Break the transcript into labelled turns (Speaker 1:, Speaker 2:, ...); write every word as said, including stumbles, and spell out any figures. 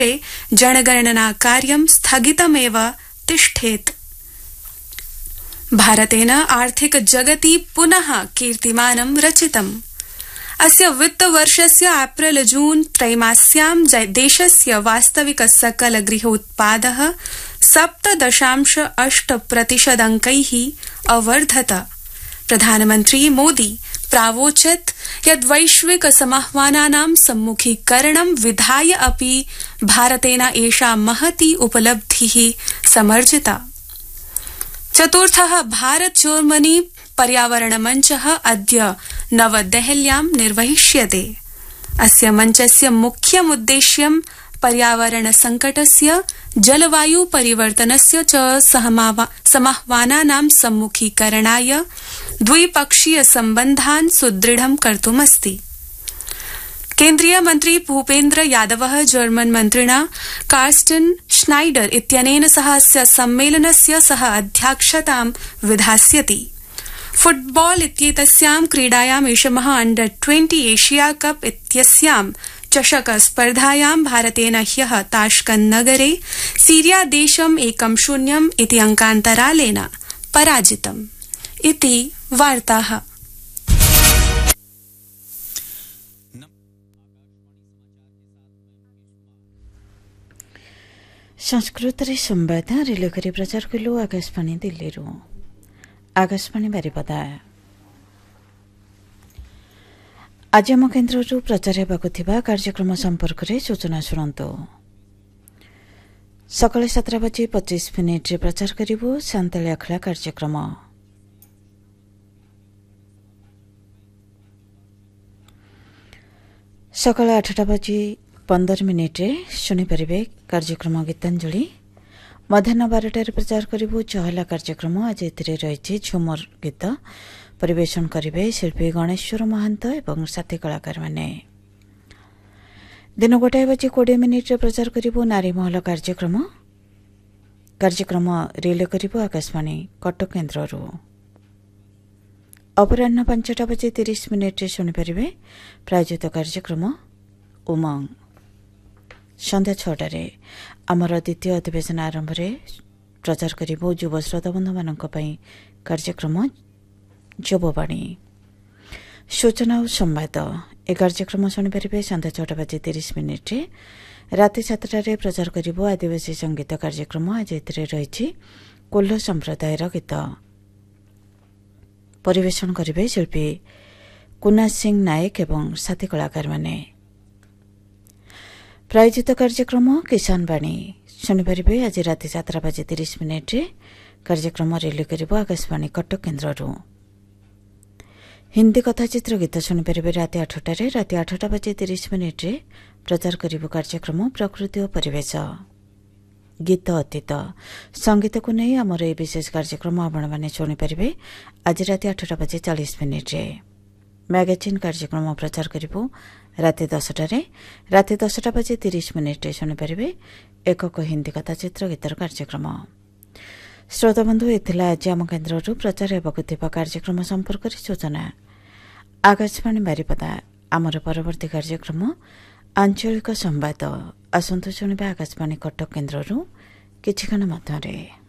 Speaker 1: जनगणना कार्यं स्थगितमेव तिष्ठेत्। भारतेन आर्थिक जगति पुनः कीर्तिमानं रचितम्। अस्य वित्तवर्षस्य एप्रिल जून त्रैमास्यां देशस्य वास्तविक सकल गृहोत्पादः सप्त दशांश अष्ट प्रतिशदंकैः अवर्धत। प्रधानमन्त्री मोदी प्रावोचत् यत् वैश्विक समाह्वानानां सम्मुखीकरणं विधाय अपि भारतेन एषा महती उपलब्धिः समर्जिता। चतुर्थः भारत जर्मनी पर्यावरण मञ्चः अद्य नवदेहल्यां निर्वहिष्यते। अस्य मञ्चस्य मुख्यमुद्देश्यं पर्यावरण संकटस्य, जलवायु परिवर्तनस्य च समाह्वानानां सम्मुखीकरणाय द्विपक्षीय सम्बन्धान् सुदृढं कर्तुमस्ति। केन्द्रीय मन्त्री भूपेन्द्र यादवः जर्मन मन्त्रिणा कार्स्टन श्नाइडर इत्यनेन सह अस्य सम्मेलनस्य सह अध्यक्षतां विधास्यति। फुटबॉल इत्येतस्यां क्रीडायाम् एषमः अंडर ट्वेंटी एशिया कप इत्यस्यां चषक स्पर्धायां भारतेन ह्यः ताश्कंद नगरे सीरिया देशम् एकं शून्यम् इति अंकान्तरालेन पराजितम्। इति वार्ताः।
Speaker 2: संस्कृतरे संवाद रिले करी प्रचार कलु आकाशवाणी दिल्लीरू। आकाशवाणी बारिपदा। आज आम केन्द्ररू प्रचार हेबाकु थिबा कार्यक्रम संपर्क में सूचना शुणु। सकाळ सातटा बजे पच्चीस मिनिट प्रचार करिबु सांताली आखला कार्यक्रम। सकाळ आठटा बजे पंदर मिनिट शुणिपारे कार्यक्रम गीतांजलि। मध्याह्न बारटार प्रचार करिबु चहला कार्यक्रम। आज एथिरे रहिछि झुमर गीत परिवेशन करिवे शिल्पी गणेश्वर महांत एवं साथी कलाकार माने। दिन गोटाए बजे कोड़े मिनिट प्रचार करिबु नारी महल कार्यक्रम। कार्यक्रम रिले करिबु आकाशवाणी कटक केन्द्ररू। अपराह्न पांचटा बजे तीस मिनिट शुणिपारे प्रायोजित कार्यक्रम उमंग। संध्या छटार आमर द्वितीय अधिवेशन आरंभ प्रचार करिबु युव श्रोता बंधु मानक पई कार्यक्रम युववाणी। सूचना और संवाद ए कार्यक्रम शुणिपारे संध्या छटा बजे तीस मिनिट। राति सातटार प्रचार करिबु आदिवासी संगीत कार्यक्रम। आज एथिरे रहिछि कोल्ह संप्रदायर गीत परिवेशन करिवे शिल्पी कुना सिंह नायक एवं साथी कलाकार माने। प्रायोजित कार्यक्रम किसान वाणी शुणिपारे आज राति सातटा बजे तीस मिनिट कार्यक्रम रिले करिबु आकाशवाणी कटक केन्द्ररू। हिंदी कथाचित्र गीत शुणिपारे राति आठटार। राति आठटा बजे तीस मिनिट प्रचार करिबु कार्यक्रम प्रकृति और परिवेश। गीत अतीत संगीत को नहीं आमर ए विशेष कार्यक्रम आपण मैंने शुणिपारे आज राति आठटा बजे चालीस मिनिट। मैगजीन कार्यक्रम प्रचार करिबु राति दसटार। राति दसटा बजे तीस मिनिट शुणिपारे एकक हिंदी कथाचित्र गीतर कार्यक्रम। श्रोता बंधु एथिला आज आम केन्द्ररू प्रचार हेबाकु थिबा कार्यक्रम संपर्क में सूचना। आकाशवाणी बारिपदा। आमर परवर्ती कार्यक्रम आंचलिक संवाद आसंतु शुणिबा आकाशवाणी कटक केन्द्ररू किछि क्षण मध्यरे।